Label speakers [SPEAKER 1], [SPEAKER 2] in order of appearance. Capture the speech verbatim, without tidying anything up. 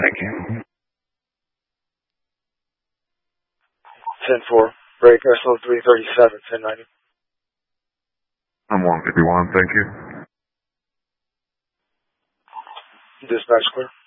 [SPEAKER 1] Thank you.
[SPEAKER 2] ten four, break S O three thirty-seven, ten ninety.
[SPEAKER 1] I'm one fifty-one, thank you.
[SPEAKER 2] Dispatch clear.